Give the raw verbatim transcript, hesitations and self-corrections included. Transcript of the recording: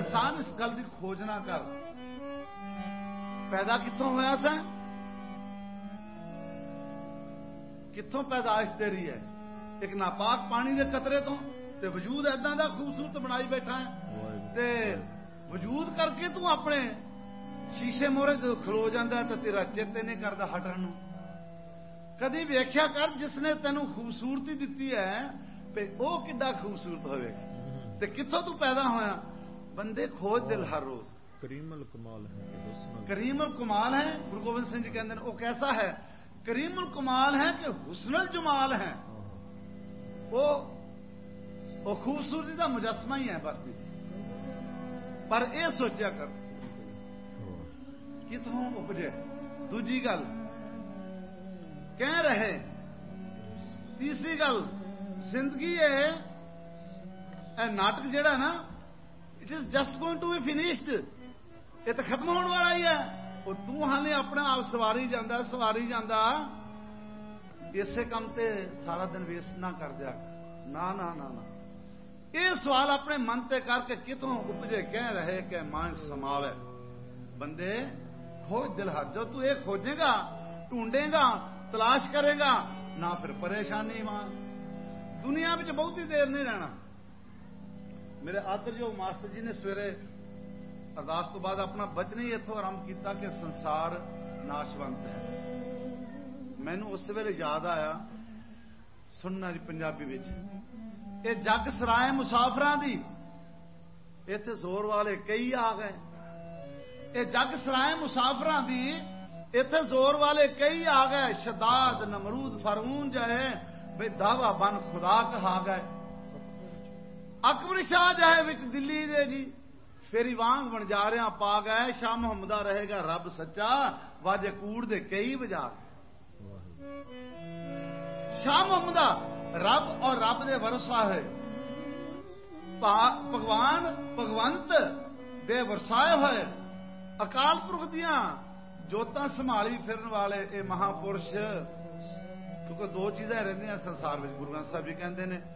इंसान इस गल की खोज ना कर, पैदा कित्थों होया सा, कित्थों पैदाइश तेरी है? एक नापाक पानी के कतरे तो ते वजूद ऐदां दा खूबसूरत बनाई बैठा है, ते वजूद करके तू अपने शीशे मोहरे जो खलो जाता है तो तेरा चेते नहीं करता हटन नूं। कदी वेख्या कर जिसने तेनों खूबसूरती दिती है पे वो किड्डा खूबसूरत होवेगा, ते कित्थों तू पैदा होया? बंदे खोज दिल हर रोज। करीमुल कमाल है कि हुस्न, करीमुल कमाल है। गुरु गोबिंद सिंह जी कहते हैं वो कैसा है? करीमुल कमाल है कि हुस्नुल जमाल है। वो वो खूबसूरती का मुजस्मा ही है बस भी। पर यह सोचा कर कितों उपजे। दूजी गल कह रहे, तीसरी गल जिंदगी है नाटक जेड़ा ना, it is just going to be finished, ये तो खत्म होने वाला ही है। वो तू हाले अपना आप सवारी जाता सवारी जाता, इसे काम ते सारा दिन वेस्ट ना कर दिया। ना ना ना ना, ये सवाल अपने मन ते करके कितों उपजे कह रहे कि मान समावे। बंदे खोज दिल हर, जो तू ये खोजेगा, ढूंढेगा, तलाश करेगा ना, फिर परेशानी मान। दुनिया में बहुती देर नहीं रहना। मेरे आदर जो मास्टर जी ने सवेरे अरदास तो बाद अपना वचन ही इथों आरंभ किया कि संसार नाशवंत है। मैनू उस वेले याद आया सुनना जी पंजाबी विच, ये जग सराय मुसाफरां दी, इत्थे जोर वाले कई आ गए। ये जग सराय मुसाफरां दी, इत्थे जोर वाले कई आ गए। शदाद नमरूद फरऊन जहे बे दावा बन खुदा कहा गए। अकबर शाह जहे विच दिल्ली दे जी, फेरी वांग बनजारियां पा गए। शाह मुहम्मदा रहेगा रब सच्चा, वाजे कूड़ दे कई बजा गए। शाह मुहम्मदा रब और रब दे वरसाए भगवान भगवंत दे वरसाए होए अकाल पुरख दियां जोतां संभाली फिरन वाले ये महापुरुष। क्योंकि दो चीज़ां रहिंदियां संसार में, गुरु ग्रंथ साहिब जी कहते हैं